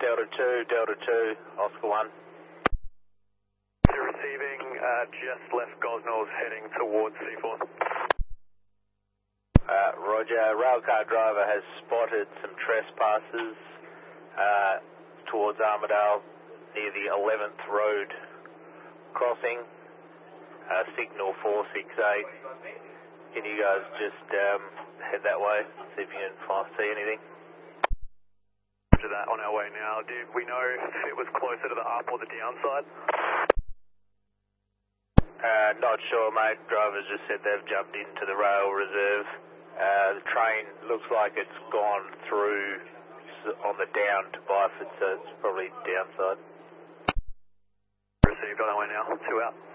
Delta 2, Oscar 1. Receiving, just left Gosnells heading towards C4. Roger, railcar driver has spotted some trespassers towards Armidale near the 11th Road crossing, signal 468. Can you guys just head that way, see if you can see anything? Roger that, on our way now. Did we know if it was closer to the up or the downside? Not sure, mate. Drivers just said they've jumped into the rail reserve. The train looks like it's gone through on the down to Byford, so it's probably downside. Received, on our way now. 2 out.